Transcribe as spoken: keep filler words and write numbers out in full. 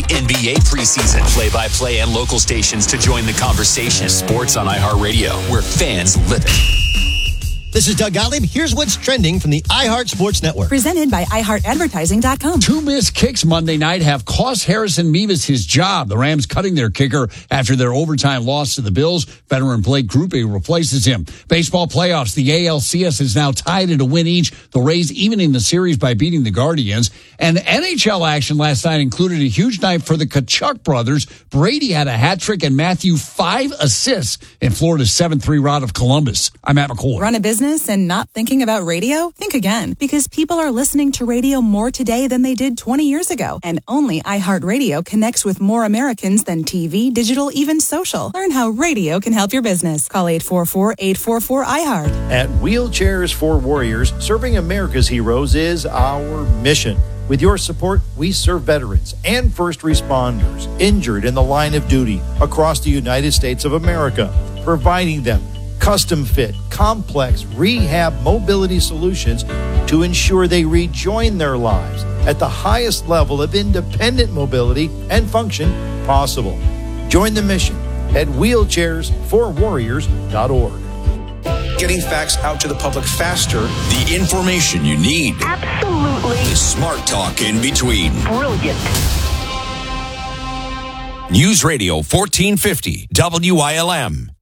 N B A preseason. Play-by-play and local stations to join the conversation. Sports on iHeartRadio, where fans live it. This is Doug Gottlieb. Here's what's trending from the iHeart Sports Network. Presented by i heart advertising dot com. Two missed kicks Monday night have cost Harrison Mevis his job. The Rams cutting their kicker after their overtime loss to the Bills. Veteran Blake Grupe replaces him. Baseball playoffs. The A L C S is now tied at a win each. The Rays evening the series by beating the Guardians. And N H L action last night included a huge night for the Tkachuk brothers. Brady had a hat trick and Matthew five assists in Florida's seven three rout of Columbus. I'm Matt McCoy. Run a business and not thinking about radio? Think again, because people are listening to radio more today than they did twenty years ago. And only iHeartRadio connects with more Americans than T V, digital, even social. Learn how radio can help your business. Call eight four four, eight four four, iHeart. At Wheelchairs for Warriors, serving America's heroes is our mission. With your support, we serve veterans and first responders injured in the line of duty across the United States of America, providing them custom-fit, complex rehab mobility solutions to ensure they rejoin their lives at the highest level of independent mobility and function possible. Join the mission at wheelchairs for warriors dot org. Getting facts out to the public faster. The information you need. Absolutely. The smart talk in between. Brilliant. News Radio fourteen fifty W I L M.